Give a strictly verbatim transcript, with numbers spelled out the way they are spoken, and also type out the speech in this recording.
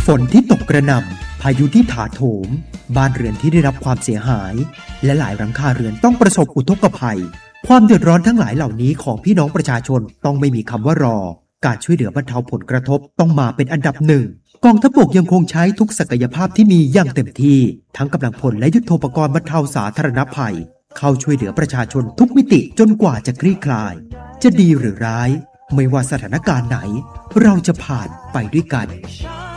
ฝนที่ตกกระหน่ำพายุที่ถาโถมบ้านเรือนที่ได้รับความเสียหายและหลายหลังคาเรือนต้องประสบอุทกภัยความเดือดร้อนทั้งหลายเหล่านี้ของพี่น้องประชาชนต้องไม่มีคำว่ารอการช่วยเหลือบรรเทาผลกระทบต้องมาเป็นอันดับหนึ่งกองทัพบกยังคงใช้ทุกศักยภาพที่มีอย่างเต็มที่ทั้งกำลังพลและยุทโธปกรณ์บรรเทาสาธารณภัยเข้าช่วยเหลือประชาชนทุกมิติจนกว่าจะคลี่คลายจะดีหรือร้ายไม่ว่าสถานการณ์ไหนเราจะผ่านไปด้วยกัน